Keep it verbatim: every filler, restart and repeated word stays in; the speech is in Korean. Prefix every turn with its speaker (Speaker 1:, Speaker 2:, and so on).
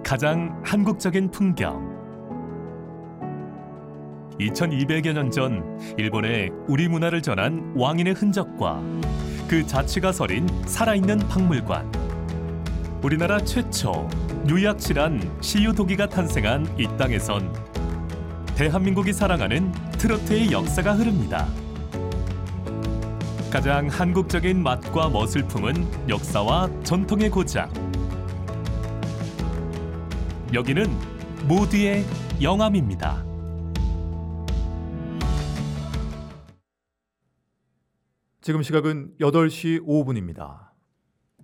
Speaker 1: 가장 한국적인 풍경. 이천이백여 년 전 일본에 우리 문화를 전한 왕인의 흔적과 그 자취가 서린 살아있는 박물관. 우리나라 최초 뉴약실한 시유도기가 탄생한 이 땅에선 대한민국이 사랑하는 트로트의 역사가 흐릅니다. 가장 한국적인 맛과 멋을 품은 역사와 전통의 고장. 여기는 모두의 영암입니다.
Speaker 2: 지금 시각은 여덟 시 오 분입니다.